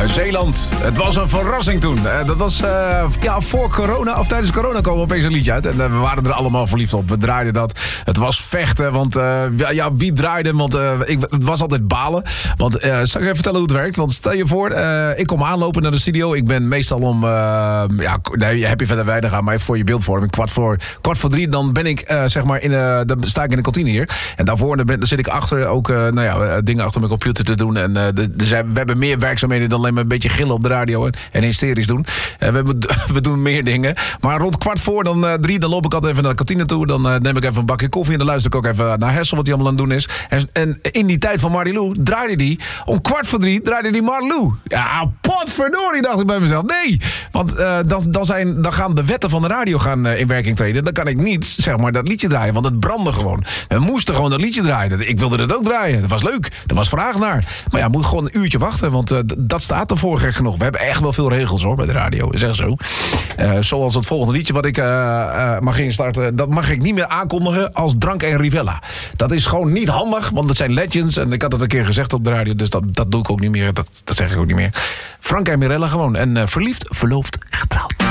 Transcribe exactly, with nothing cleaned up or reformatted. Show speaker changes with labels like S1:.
S1: Zeeland. Het was een verrassing toen. Uh, dat was uh, ja, voor corona, of tijdens corona kwam opeens een liedje uit. En uh, we waren er allemaal verliefd op. We draaiden dat. Het was vechten, want uh, ja, ja, wie draaide? Want uh, ik, het was altijd balen. Want, uh, zal ik even vertellen hoe het werkt? Want stel je voor, uh, ik kom aanlopen naar de studio. Ik ben meestal om, uh, ja, nee, heb je verder weinig aan, maar voor je beeldvorming. Kwart voor, kwart voor drie, dan ben ik, uh, zeg maar, in, uh, dan sta ik in de kantine hier. En daarvoor dan ben, dan zit ik achter ook, uh, nou ja, dingen achter mijn computer te doen. En uh, de, de, we hebben meer werkzaamheden dan alleen maar een beetje gillen op de radio en, en hysterisch doen. Uh, we, hebben, we doen meer dingen. Maar rond kwart voor dan, uh, drie, dan loop ik altijd even naar de kantine toe. Dan uh, neem ik even een bakje koffie en dan luister ik ook even naar Hessel wat hij allemaal aan het doen is. En, en in die tijd van Marilou draaide die, om kwart voor drie draaide die Marilou. Ja, potverdorie, dacht ik bij mezelf. Nee, want uh, dan, dan, zijn, dan gaan de wetten van de radio gaan, uh, in werking treden. Dan kan ik niet, zeg maar, dat liedje draaien, want het brandde gewoon. We moesten gewoon dat liedje draaien. Ik wilde dat ook draaien. Dat was leuk. Er was vraag naar. Maar ja, moet gewoon een uurtje wachten, want uh, dat staat ervoor gek genoeg. We hebben echt wel veel regels hoor bij de radio. Is echt zo. Uh, zoals het volgende liedje wat ik uh, uh, mag instarten. Dat mag ik niet meer aankondigen als Drank en Rivella. Dat is gewoon niet handig, want het zijn legends. En ik had het een keer gezegd op de radio, dus dat, dat doe ik ook niet meer. Dat, dat zeg ik ook niet meer. Frank en Mirella gewoon. En uh, verliefd, verloofd, getrouwd.